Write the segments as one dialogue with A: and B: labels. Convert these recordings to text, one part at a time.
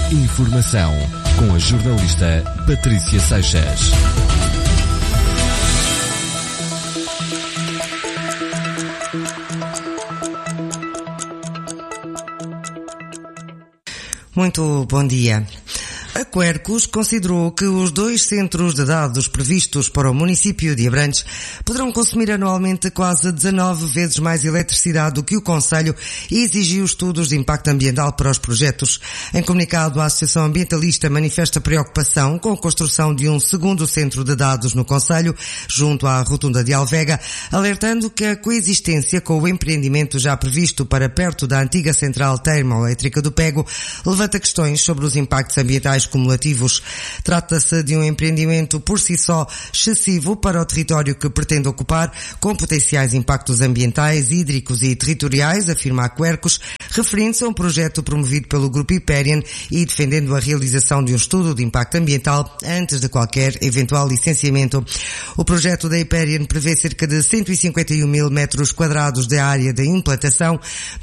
A: Informação com a jornalista Patrícia Seixas.
B: Muito bom dia. A Quercus considerou que os 2 centros de dados previstos para o município de Abrantes poderão consumir anualmente quase 19 vezes mais eletricidade do que o concelho e exigiu estudos de impacto ambiental para os projetos. Em comunicado, a Associação Ambientalista manifesta preocupação com a construção de um segundo centro de dados no concelho, junto à rotunda de Alvega, alertando que a coexistência com o empreendimento já previsto para perto da antiga central termoelétrica do Pego levanta questões sobre os impactos ambientais cumulativos. Trata-se de um empreendimento por si só excessivo para o território que pretende ocupar, com potenciais impactos ambientais, hídricos e territoriais, afirma a Quercus, referindo-se a um projeto promovido pelo Grupo Hyperion e defendendo a realização de um estudo de impacto ambiental antes de qualquer eventual licenciamento. O projeto da Hyperion prevê cerca de 151 mil metros quadrados de área de implantação,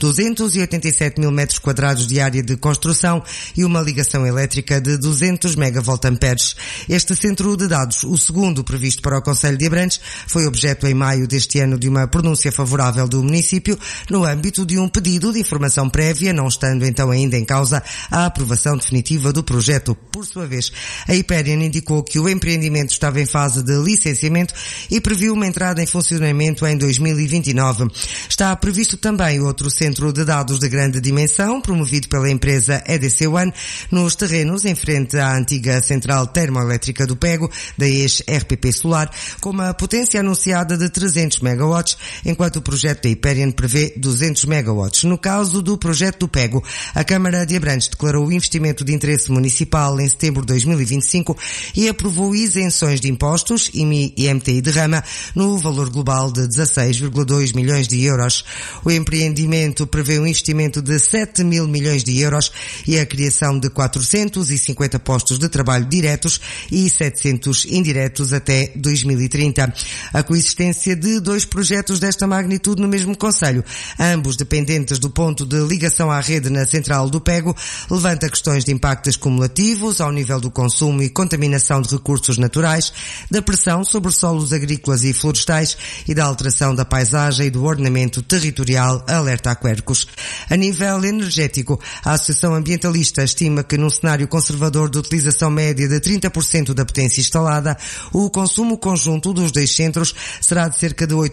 B: 287 mil metros quadrados de área de construção e uma ligação elétrica de 200 megavoltamperes. Este centro de dados, o segundo previsto para o concelho de Abrantes, foi objeto em maio deste ano de uma pronúncia favorável do município no âmbito de um pedido de informação prévia, não estando então ainda em causa a aprovação definitiva do projeto. Por sua vez, a Hyperion indicou que o empreendimento estava em fase de licenciamento e previu uma entrada em funcionamento em 2029. Está previsto também outro centro de dados de grande dimensão, promovido pela empresa EDC One, nos terrenos em frente à antiga central termoelétrica do Pego, da ex-RPP Solar, com uma potência anunciada de 300 megawatts, enquanto o projeto da Hyperion prevê 200 megawatts. No caso do projeto do Pego, a Câmara de Abrantes declarou o investimento de interesse municipal em setembro de 2025 e aprovou isenções de impostos, IMI e MTI de rama, no valor global de 16,2 milhões de euros. O empreendimento prevê um investimento de 7 mil milhões de euros e a criação de 450 postos de trabalho diretos e 700 indiretos até 2030. A coexistência de 2 projetos desta magnitude no mesmo concelho, ambos dependentes do ponto de ligação à rede na central do Pego, levanta questões de impactos cumulativos ao nível do consumo e contaminação de recursos naturais, da pressão sobre solos agrícolas e florestais e da alteração da paisagem e do ordenamento territorial, alerta a Quercus. A nível energético, a Associação Ambientalista estima que num cenário conservador de utilização média de 30% da potência instalada, o consumo conjunto dos 2 centros será de cerca de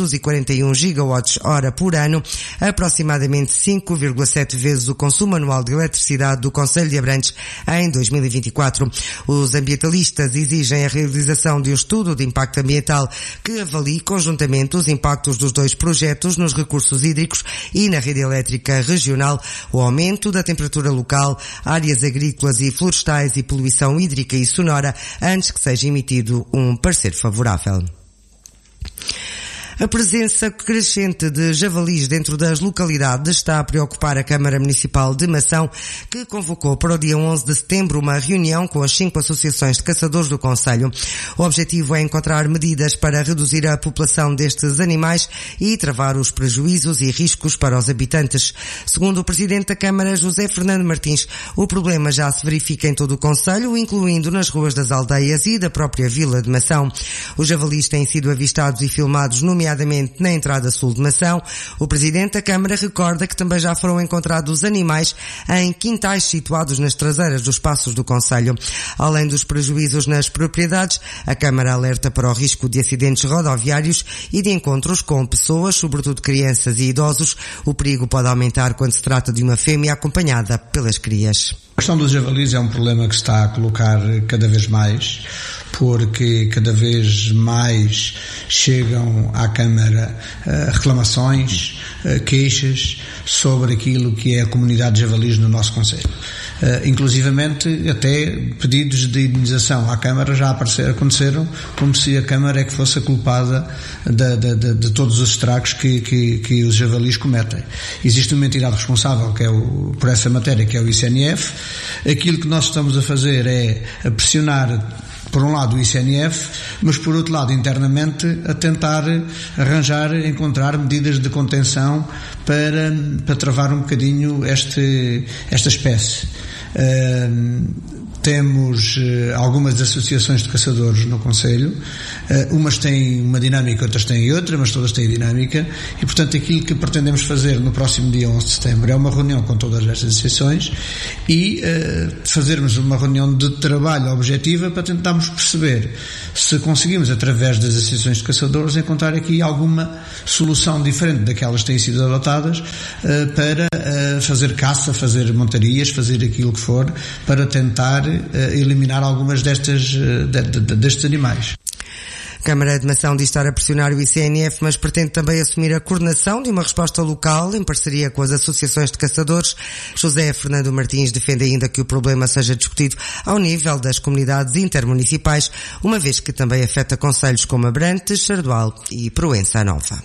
B: 841 gigawatts-hora por ano, aproximadamente 5,7 vezes o consumo anual de eletricidade do concelho de Abrantes em 2024. Os ambientalistas exigem a realização de um estudo de impacto ambiental que avalie conjuntamente os impactos dos 2 projetos nos recursos hídricos e na rede elétrica regional, o aumento da temperatura local, áreas agrícolas e florestais e poluição hídrica e sonora, antes que seja emitido um parecer favorável. A presença crescente de javalis dentro das localidades está a preocupar a Câmara Municipal de Mação, que convocou para o dia 11 de setembro uma reunião com as 5 associações de caçadores do concelho. O objetivo é encontrar medidas para reduzir a população destes animais e travar os prejuízos e riscos para os habitantes. Segundo o Presidente da Câmara, José Fernando Martins, o problema já se verifica em todo o concelho, incluindo nas ruas das aldeias e da própria Vila de Mação. Os javalis têm sido avistados e filmados, nomeadamente na entrada sul de Mação. O Presidente da Câmara recorda que também já foram encontrados animais em quintais situados nas traseiras dos espaços do concelho. Além dos prejuízos nas propriedades, a Câmara alerta para o risco de acidentes rodoviários e de encontros com pessoas, sobretudo crianças e idosos. O perigo pode aumentar quando se trata de uma fêmea acompanhada pelas crias.
C: A questão dos javalis é um problema que se está a colocar cada vez mais, porque cada vez mais chegam à Câmara reclamações, queixas sobre aquilo que é a comunidade de javalis no nosso concelho. Inclusivamente até pedidos de indenização à Câmara já aconteceram, como se a Câmara é que fosse a culpada de todos os estragos que os javalis cometem. Existe uma entidade responsável que é por essa matéria, que é o ICNF. Aquilo que nós estamos a fazer é a pressionar, por um lado o ICNF, mas por outro lado internamente a tentar encontrar medidas de contenção para travar um bocadinho esta espécie. Temos algumas associações de caçadores no Conselho, umas têm uma dinâmica, outras têm outra, mas todas têm dinâmica, e portanto aquilo que pretendemos fazer no próximo dia 11 de setembro é uma reunião com todas estas associações e fazermos uma reunião de trabalho objetiva para tentarmos perceber se conseguimos, através das associações de caçadores, encontrar aqui alguma solução diferente daquelas que têm sido adotadas para fazer caça, fazer montarias, fazer aquilo que for, para tentar eliminar algumas destes animais.
B: A Câmara de Mação diz estar a pressionar o ICNF, mas pretende também assumir a coordenação de uma resposta local em parceria com as associações de caçadores. José Fernando Martins defende ainda que o problema seja discutido ao nível das comunidades intermunicipais, uma vez que também afeta concelhos como Abrantes, Sardual e Proença Nova.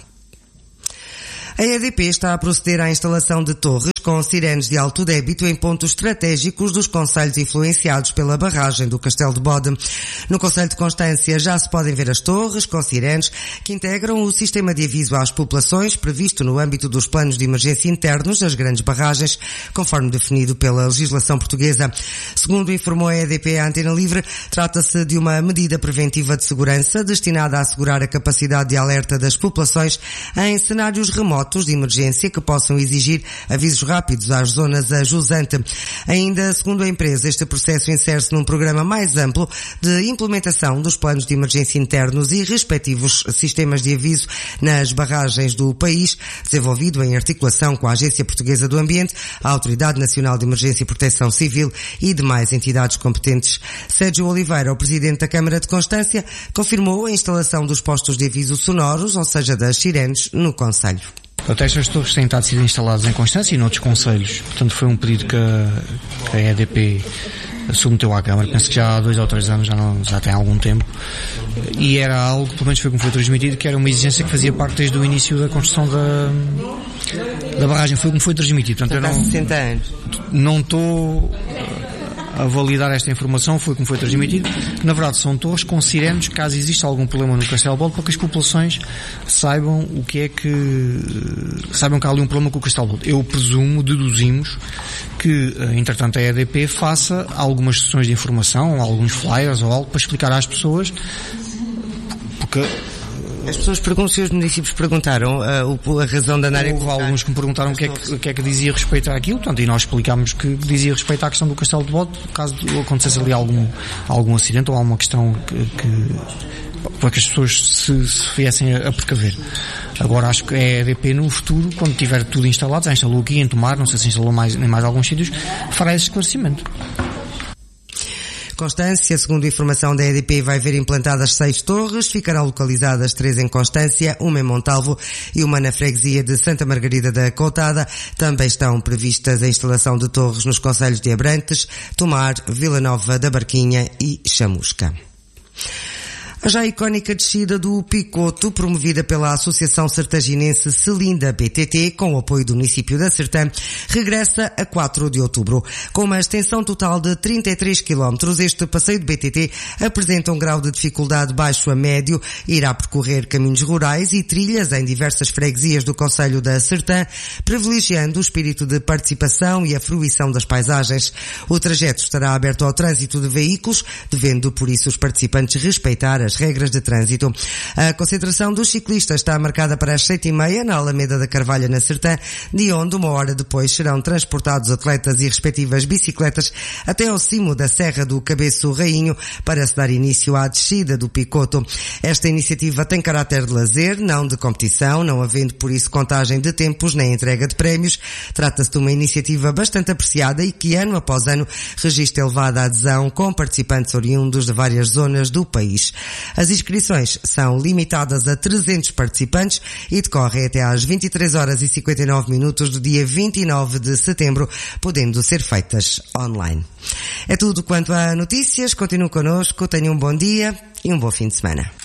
B: A EDP está a proceder à instalação de torres com sirenes de alto débito em pontos estratégicos dos concelhos influenciados pela barragem do Castelo de Bode. No concelho de Constância já se podem ver as torres com sirenes que integram o sistema de aviso às populações previsto no âmbito dos planos de emergência internos das grandes barragens, conforme definido pela legislação portuguesa. Segundo informou a EDP à Antena Livre, trata-se de uma medida preventiva de segurança destinada a assegurar a capacidade de alerta das populações em cenários remotos de emergência que possam exigir avisos rápidos às zonas a jusante. Ainda segundo a empresa, este processo insere-se num programa mais amplo de implementação dos planos de emergência internos e respectivos sistemas de aviso nas barragens do país, desenvolvido em articulação com a Agência Portuguesa do Ambiente, a Autoridade Nacional de Emergência e Proteção Civil e demais entidades competentes. Sérgio Oliveira, o Presidente da Câmara de Constância, confirmou a instalação dos postos de aviso sonoros, ou seja, das sirenes, no concelho.
D: Estas torres têm sido instaladas em Constância e noutros concelhos. Portanto, foi um pedido que a EDP submeteu à Câmara. Penso que já há 2 ou 3 anos, já tem algum tempo. E era algo, pelo menos foi como foi transmitido, que era uma exigência que fazia parte desde o início da construção da barragem. Foi como foi transmitido. Portanto,
B: há 60 anos.
D: Não estou a validar esta informação, foi como foi transmitido. Na verdade, são torres com sirenes, caso exista algum problema no Castelo de Bode, para que as populações saibam saibam que há ali um problema com o Castelo de Bode. Eu presumo, deduzimos, que, entretanto, a EDP faça algumas sessões de informação, alguns flyers ou algo, para explicar às pessoas, porque
B: as pessoas se os municípios perguntaram a razão da andarem.
D: Houve alguns que me perguntaram o que é que dizia respeito àquilo, portanto, e nós explicámos que dizia respeito à questão do Castelo de Bode, caso acontecesse ali algum acidente ou alguma questão para que as pessoas se viessem a precaver. Agora acho que a EDP no futuro, quando tiver tudo instalado, já instalou aqui em Tomar, não sei se instalou em mais alguns sítios, fará esse esclarecimento.
B: Constância, segundo informação da EDP, vai ver implantadas 6 torres, ficarão localizadas 3 em Constância, uma em Montalvo e uma na freguesia de Santa Margarida da Coutada. Também estão previstas a instalação de torres nos concelhos de Abrantes, Tomar, Vila Nova da Barquinha e Chamusca. A já icónica descida do Picoto, promovida pela Associação Sertaginense Selinda BTT, com o apoio do município da Sertã, regressa a 4 de outubro. Com uma extensão total de 33 km, este passeio de BTT apresenta um grau de dificuldade baixo a médio, irá percorrer caminhos rurais e trilhas em diversas freguesias do concelho da Sertã, privilegiando o espírito de participação e a fruição das paisagens. O trajeto estará aberto ao trânsito de veículos, devendo por isso os participantes respeitar as regras de trânsito. A concentração dos ciclistas está marcada para as 7h30 na Alameda da Carvalha, na Sertã, de onde 1 hora depois serão transportados atletas e respectivas bicicletas até ao cimo da Serra do Cabeço Rainho para se dar início à descida do Picoto. Esta iniciativa tem caráter de lazer, não de competição, não havendo por isso contagem de tempos nem entrega de prémios. Trata-se de uma iniciativa bastante apreciada e que ano após ano registra elevada adesão com participantes oriundos de várias zonas do país. As inscrições são limitadas a 300 participantes e decorrem até às 23h59 do dia 29 de setembro, podendo ser feitas online. É tudo quanto a notícias. Continuem connosco, tenham um bom dia e um bom fim de semana.